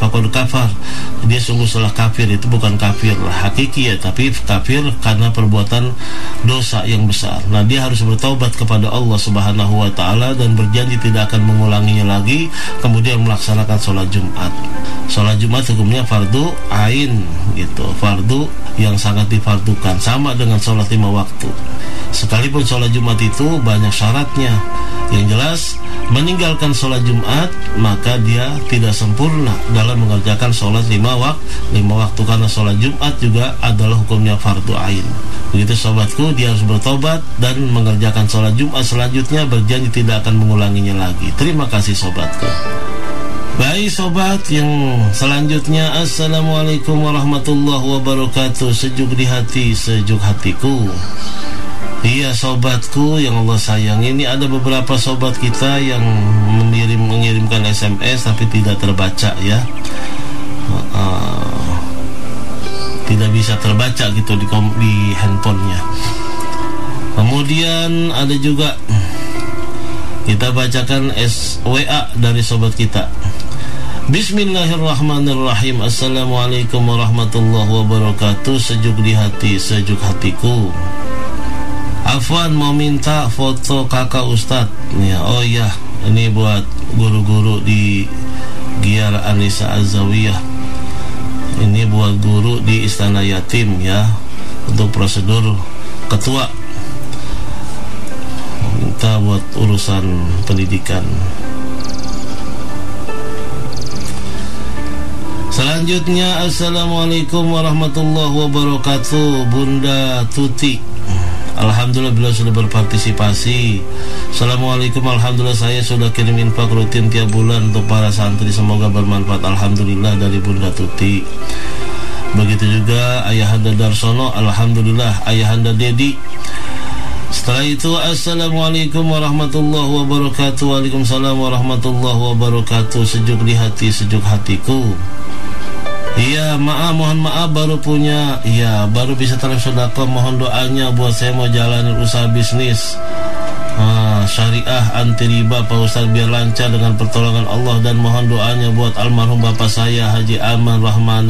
faqad kafar, dia sungguh salah kafir. Itu bukan kafir hakiki ya, tapi kafir karena perbuatan dosa yang besar. Nah, dia harus bertaubat kepada Allah Subhanahu wa taala dan berjanji tidak akan mengulanginya lagi, kemudian melaksanakan sholat Jumat. Sholat Jumat hukumnya fardu ain gitu, fardu yang sangat difardukan, sama dengan sholat 5 waktu. Sekalipun sholat Jumat itu banyak syaratnya. Yang jelas, meninggalkan sholat Jumat maka dia tidak sempurna dalam mengerjakan sholat 5 waktu, karena sholat Jumat juga adalah hukumnya fardu ain. Begitu sobatku, dia harus bertobat dan mengerjakan sholat Jumat selanjutnya, berjanji tidak akan mengulanginya lagi. Terima kasih sobatku. Baik sobat yang selanjutnya, Assalamualaikum warahmatullahi wabarakatuh. Sejuk di hati, sejuk hatiku. Iya sobatku yang Allah sayang, ini ada beberapa sobat kita yang mengirimkan SMS tapi tidak terbaca ya, tidak bisa terbaca gitu di handphonenya. Kemudian ada juga kita bacakan WA dari sobat kita. Bismillahirrahmanirrahim. Assalamualaikum warahmatullahi wabarakatuh. Sejuk di hati, sejuk hatiku. Afwan, mau minta foto kakak Ustadz ya. Oh iya, ini buat guru-guru di Giar Anissa Azawiyah. Ini buat guru di Istana Yatim ya, untuk prosedur ketua, minta buat urusan pendidikan. Selanjutnya, Assalamualaikum warahmatullahi wabarakatuh. Bunda Tuti, alhamdulillah bila sudah berpartisipasi. Assalamualaikum, alhamdulillah saya sudah kirim infak rutin tiap bulan untuk para santri, semoga bermanfaat. Alhamdulillah dari Bunda Tuti. Begitu juga Ayahanda Darsono, alhamdulillah. Ayahanda Dedi. Setelah itu, Assalamualaikum warahmatullahi wabarakatuh. Waalaikumsalam warahmatullahi wabarakatuh. Sejuk di hati, sejuk hatiku. Iya, mohon maaf baru punya, iya baru bisa tarik sedekah. Mohon doanya buat saya mau jalanin usaha bisnis syariah anti riba Pak Ustaz, biar lancar dengan pertolongan Allah. Dan mohon doanya buat almarhum bapak saya Haji Aman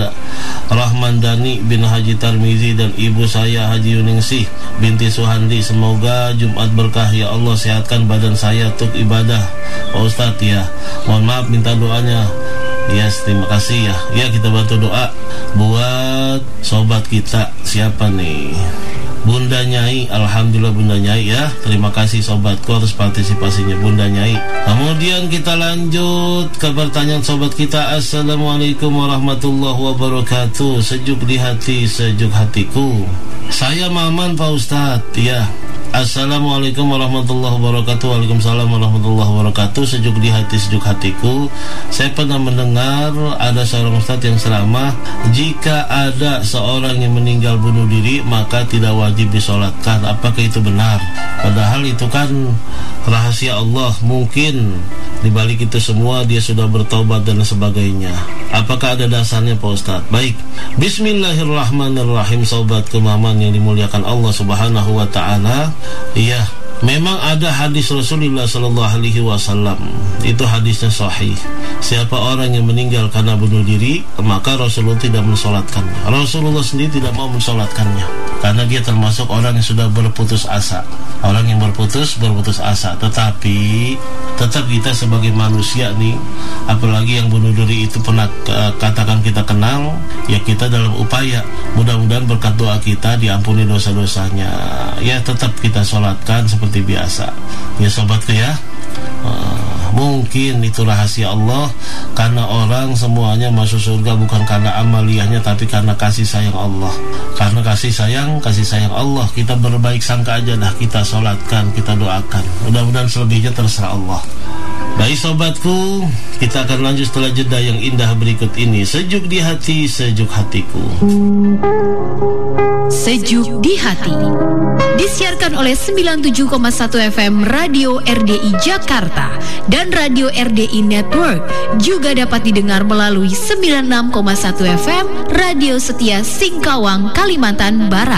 Rahmandani bin Haji Tarmizi dan ibu saya Haji Yuningsih binti Suhandi. Semoga Jumat berkah ya Allah, sehatkan badan saya untuk ibadah Pak Ustaz ya. Mohon maaf minta doanya. Yes, terima kasih ya. Ya, kita bantu doa buat sobat kita. Siapa nih? Bunda Nyai. Alhamdulillah Bunda Nyai ya. Terima kasih sobatku atas partisipasinya Bunda Nyai. Kemudian kita lanjut ke pertanyaan sobat kita. Assalamualaikum warahmatullahi wabarakatuh. Sejuk di hati, sejuk hatiku. Saya Maman Pak Ustadz ya. Assalamualaikum warahmatullahi wabarakatuh. Waalaikumsalam warahmatullahi wabarakatuh. Sejuk di hati, sejuk hatiku. Saya pernah mendengar ada seorang ustadz yang ceramah, jika ada seorang yang meninggal bunuh diri maka tidak wajib disolatkan. Apakah itu benar? Padahal itu kan rahasia Allah. Mungkin dibalik itu semua dia sudah bertobat dan sebagainya. Apakah ada dasarnya Pak Ustadz? Baik, Bismillahirrahmanirrahim. Sobat kemaman yang dimuliakan Allah Subhanahu wa ta'ala. Iya, memang ada hadis Rasulullah sallallahu alaihi wasallam. Itu hadisnya sahih. Siapa orang yang meninggal karena bunuh diri, maka Rasulullah tidak mensolatkannya. Rasulullah sendiri tidak mau mensolatkannya, karena dia termasuk orang yang sudah berputus asa. Orang yang berputus asa. Tetapi tetap kita sebagai manusia nih, apalagi yang bunuh diri itu pernah katakan kita kenal, ya kita dalam upaya mudah-mudahan berkat doa kita diampuni dosa-dosanya. Ya tetap kita solatkan seperti biasa. Ya sobatku ya. Mungkin itu rahasia Allah, karena orang semuanya masuk surga bukan karena amaliyahnya, tapi karena kasih sayang Allah. Karena kasih sayang Allah, kita berbaik sangka aja dah, kita solatkan, kita doakan. Mudah-mudahan selebihnya terserah Allah. Baik sobatku, kita akan lanjut setelah jeda yang indah berikut ini. Sejuk di hati, sejuk hatiku. Sejuk di hati disiarkan oleh 97,1 FM Radio RDI Jakarta dan Radio RDI Network. Juga dapat didengar melalui 96,1 FM Radio Setia Singkawang, Kalimantan Barat.